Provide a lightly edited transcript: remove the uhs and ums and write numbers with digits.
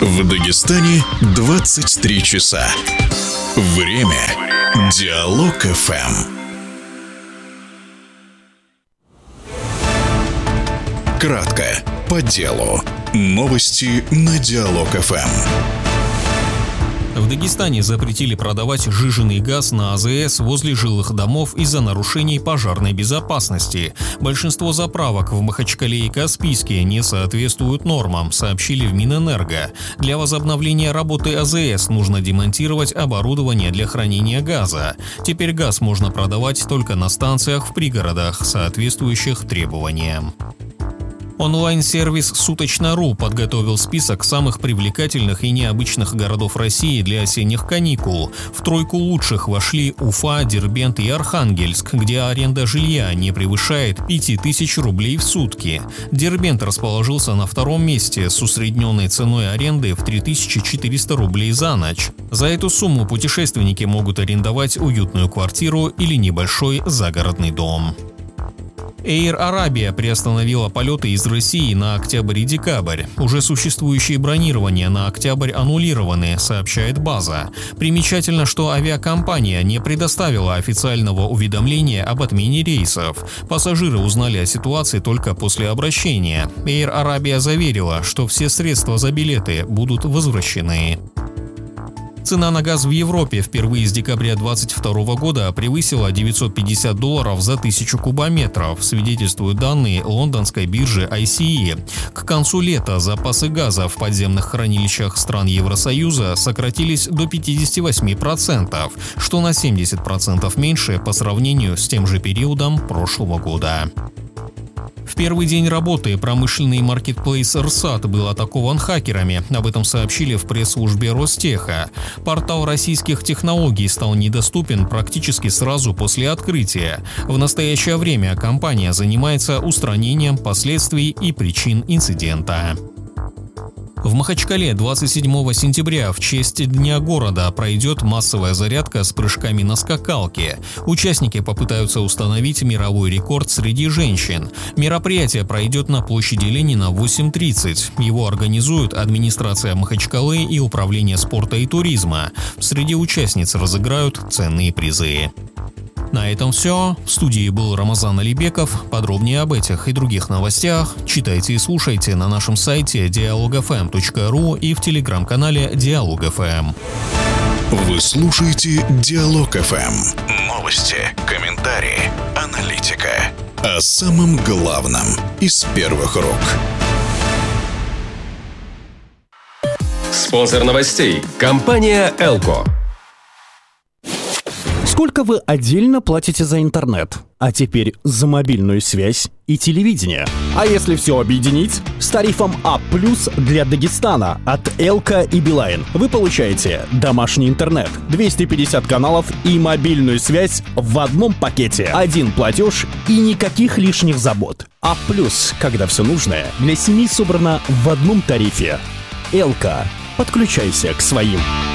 В Дагестане 23 часа. Время Диалог ФМ. Кратко, по делу. Новости на Диалог ФМ. В Дагестане запретили продавать сжиженный газ на АЗС возле жилых домов из-за нарушений пожарной безопасности. Большинство заправок в Махачкале и Каспийске не соответствуют нормам, сообщили в Минэнерго. Для возобновления работы АЗС нужно демонтировать оборудование для хранения газа. Теперь газ можно продавать только на станциях в пригородах, соответствующих требованиям. Онлайн-сервис «Суточно.ру» подготовил список самых привлекательных и необычных городов России для осенних каникул. В тройку лучших вошли Уфа, Дербент и Архангельск, где аренда жилья не превышает 5000 рублей в сутки. Дербент расположился на втором месте с усредненной ценой аренды в 3400 рублей за ночь. За эту сумму путешественники могут арендовать уютную квартиру или небольшой загородный дом. Air Arabia приостановила полеты из России на октябрь и декабрь. Уже существующие бронирования на октябрь аннулированы, сообщает база. Примечательно, что авиакомпания не предоставила официального уведомления об отмене рейсов. Пассажиры узнали о ситуации только после обращения. Air Arabia заверила, что все средства за билеты будут возвращены. Цена на газ в Европе впервые с декабря 2022 года превысила $950 за 1000 кубометров, свидетельствуют данные лондонской биржи ICE. К концу лета запасы газа в подземных хранилищах стран Евросоюза сократились до 58%, что на 70% меньше по сравнению с тем же периодом прошлого года. В первый день работы промышленный маркетплейс «Рсат» был атакован хакерами. Об этом сообщили в пресс-службе Ростеха. Портал российских технологий стал недоступен практически сразу после открытия. В настоящее время компания занимается устранением последствий и причин инцидента. В Махачкале 27 сентября в честь Дня города пройдет массовая зарядка с прыжками на скакалке. Участники попытаются установить мировой рекорд среди женщин. Мероприятие пройдет на площади Ленина в 8:30. Его организуют администрация Махачкалы и Управление спорта и туризма. Среди участниц разыграют ценные призы. На этом все. В студии был Рамазан Алибеков. Подробнее об этих и других новостях читайте и слушайте на нашем сайте dialogfm.ru и в телеграм-канале Диалог ФМ. Вы слушаете Диалог ФМ. Новости, комментарии, аналитика. О самом главном из первых рук. Спонсор новостей – компания «Элко». Сколько вы отдельно платите за интернет? А теперь за мобильную связь и телевидение. А если все объединить? С тарифом А+ для Дагестана от Элко и Билайн вы получаете домашний интернет, 250 каналов и мобильную связь в одном пакете. Один платеж и никаких лишних забот. А+, когда все нужное для семьи собрано в одном тарифе. Элко. Подключайся к своим.